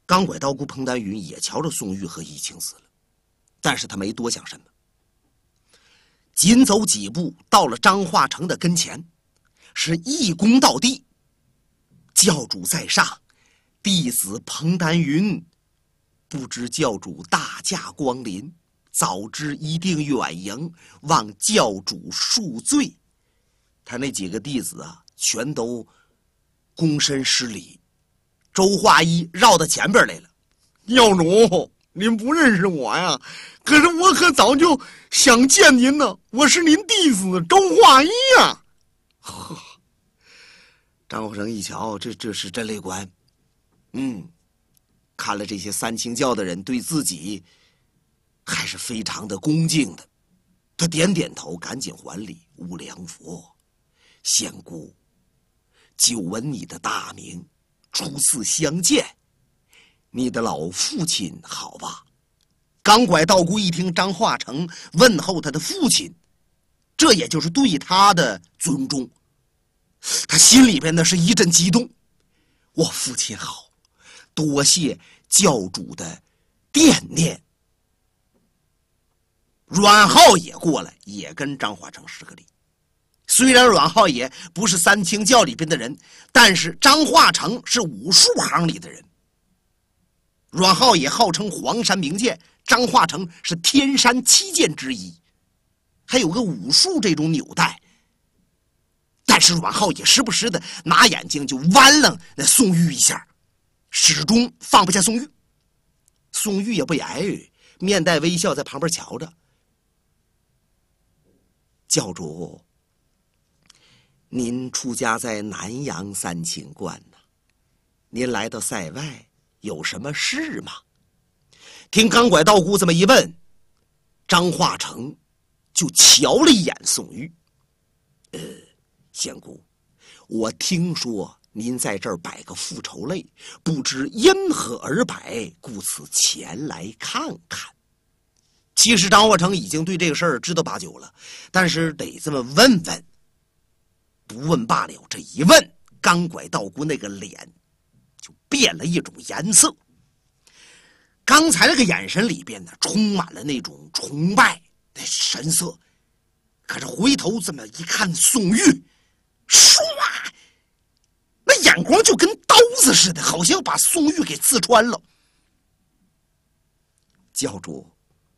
钢拐道姑彭丹云也瞧着宋玉和易清死了，但是他没多想什么。紧走几步，到了张化成的跟前，是一躬到地：“教主在上，弟子彭丹云，不知教主大驾光临，早知一定远迎，望教主恕罪。”他那几个弟子啊，全都躬身施礼。周化一绕到前边来了：“ 教主，您不认识我呀？可是我可早就想见您呢，我是您弟子周化一呀。” 呵，张化成一瞧，这是真累官。看来这些三清教的人对自己还是非常的恭敬的。他点点头，赶紧还礼：“无量佛，仙姑，久闻你的大名，初次相见，你的老父亲好吧？”钢拐道姑一听张化成问候他的父亲，这也就是对他的尊重，他心里边呢是一阵激动。我父亲好，多谢教主的惦念。阮浩也过来，也跟张化成施个礼。虽然阮浩也不是三清教里边的人，但是张化成是武术行里的人。阮浩也号称黄山名剑，张化成是天山七剑之一，还有个武术这种纽带。但是阮浩也时不时的拿眼睛就弯楞那宋玉一下，始终放不下宋玉。宋玉也不言语，面带微笑在旁边瞧着。教主，您出家在南阳三清观呢，您来到塞外有什么事吗？听钢拐道姑这么一问，张化成就瞧了一眼宋玉。仙姑，我听说您在这儿摆个复仇擂，不知因何而摆，故此前来看看。其实张化成已经对这个事儿知道八九了，但是得这么问问。不问罢了，这一问，钢拐道姑那个脸就变了一种颜色。刚才那个眼神里边呢，充满了那种崇拜的神色。可是回头这么一看，宋玉唰，那眼光就跟刀子似的，好像把宋玉给刺穿了。教主，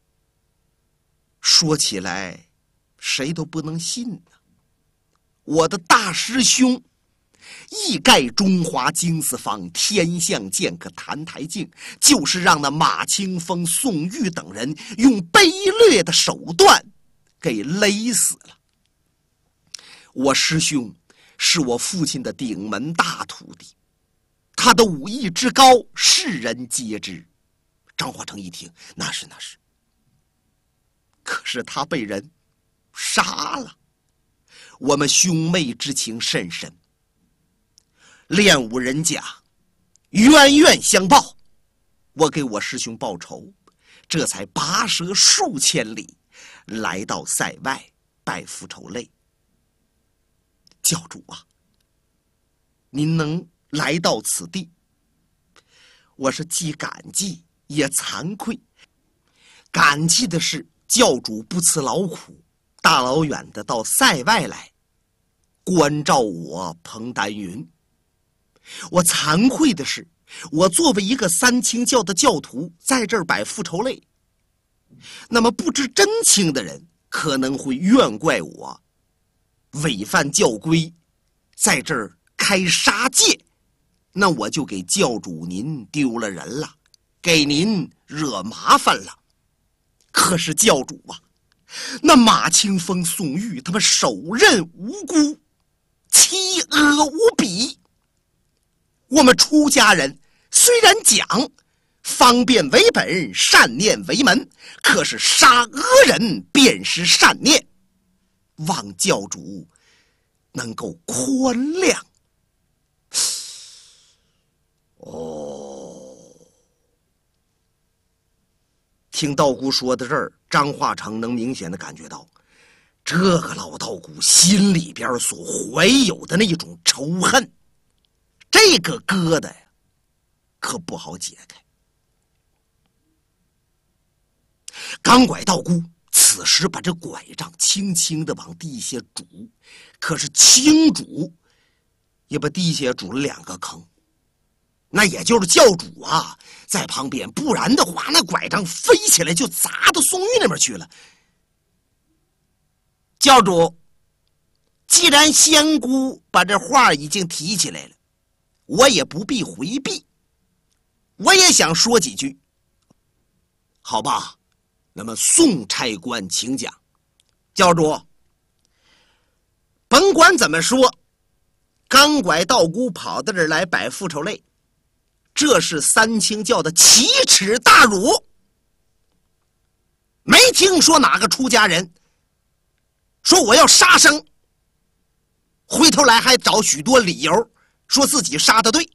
说起来谁都不能信呢。我的大师兄一概中华经四方天象剑客谭台镜，就是让那马清风、宋玉等人用卑劣的手段给勒死了。我师兄是我父亲的顶门大徒弟，他的武艺之高，世人皆知。张化成一听，那是，可是他被人杀了。我们兄妹之情甚深，练武人家冤冤相报，我给我师兄报仇，这才跋涉数千里来到塞外拜复仇擂。教主啊，您能来到此地，我是既感激也惭愧。感激的是教主不辞劳苦，大老远的到塞外来关照我彭丹云。我惭愧的是，我作为一个三清教的教徒，在这儿摆复仇擂，那么不知真情的人可能会怨怪我违反教规，在这儿开杀戒，那我就给教主您丢了人了，给您惹麻烦了。可是教主啊，那马清风、宋玉他们手刃无辜，欺恶无比。我们出家人虽然讲方便为本，善念为门，可是杀恶人便是善念，望教主能够宽谅。听道姑说到这儿，张化成能明显的感觉到，这个老道姑心里边所怀有的那种仇恨，这个疙瘩呀， 可不好解开。钢拐道姑此时把这拐杖轻轻地往地下拄，可是轻拄也把地下拄了2个坑。那也就是教主啊在旁边，不然的话那拐杖飞起来就砸到宋玉那边去了。教主，既然仙姑把这话已经提起来了，我也不必回避，我也想说几句。好吧，那么宋差官请讲。教主，甭管怎么说，钢拐道姑跑到这儿来摆复仇类，这是三清教的奇耻大辱。没听说哪个出家人说我要杀生，回头来还找许多理由说自己杀得对。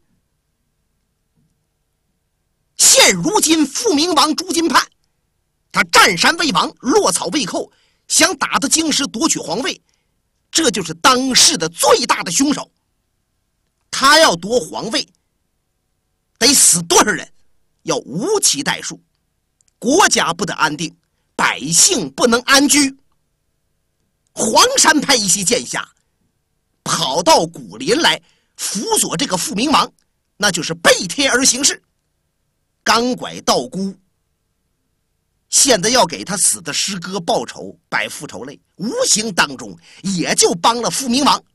现如今复明王朱金判，他占山为王，落草为寇，想打到京师夺取皇位，这就是当世的最大的凶手。他要夺皇位得死多少人，要无期待数，国家不得安定，百姓不能安居。黄山派一些剑侠跑到古林来辅佐这个复明王，那就是背天而行事。钢拐道姑现在要给他死的师哥报仇，摆复仇类，无形当中也就帮了复明王。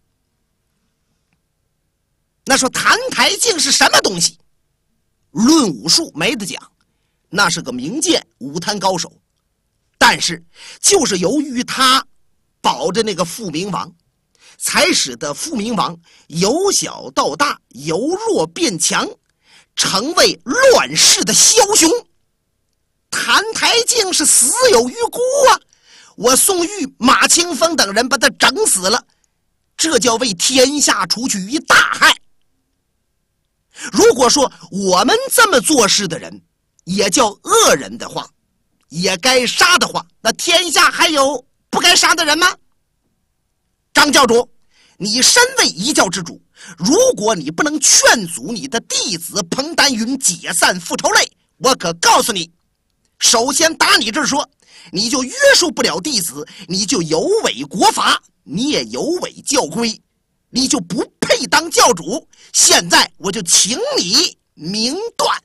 那说谭台镜是什么东西？论武术没得讲，那是个名剑武坛高手，但是就是由于他保着那个复明王，才使得复明王由小到大由弱变强，成为乱世的枭雄。谭台镜是死有余辜啊！我宋玉、马清风等人把他整死了，这叫为天下除去一大害。如果说我们这么做事的人也叫恶人的话，也该杀的话，那天下还有不该杀的人吗？张教主，你身为一教之主，如果你不能劝阻你的弟子彭丹云解散复仇类，我可告诉你，首先打你这儿说，你就约束不了弟子，你就有违国法，你也有违教规，你就不配当教主。现在我就请你明断。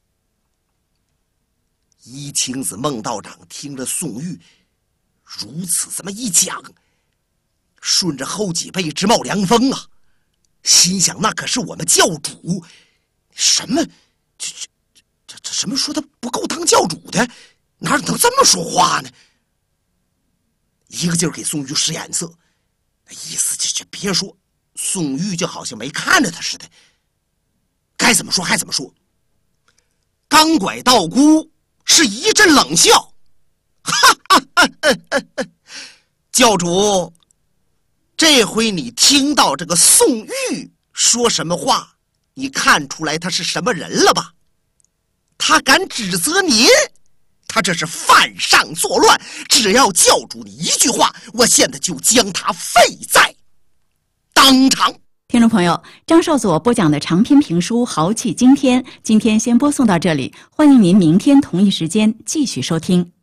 一青子孟道长听着宋玉如此这么一讲，顺着后脊背直冒凉风啊，心想那可是我们教主，什么这什么说他不够当教主的，哪能这么说话呢？一个劲儿给宋玉使眼色，意思就别说。宋玉就好像没看着他似的，该怎么说还怎么说。钢拐道姑是一阵冷笑，哈哈哈哈哈！教主，这回你听到这个宋玉说什么话，你看出来他是什么人了吧？他敢指责您，他这是犯上作乱。只要教主你一句话，我现在就将他废在当场。 听众朋友，张少佐播讲的长篇评书《豪气惊天》，今天先播送到这里，欢迎您明天同一时间继续收听。